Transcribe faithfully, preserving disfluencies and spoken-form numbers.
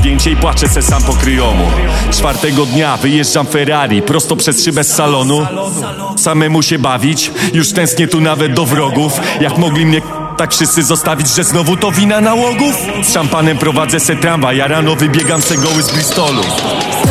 zdjęcie i płaczę se sam po kryjomu. Czwartego dnia wyjeżdżam Ferrari prosto przez szybę z salonu. Samemu się bawić, już tęsknię tu nawet do wrogów. Jak mogli mnie tak wszyscy zostawić, że znowu to wina nałogów? Z szampanem prowadzę se tramwaj, ja rano wybiegam se goły z Bristolu.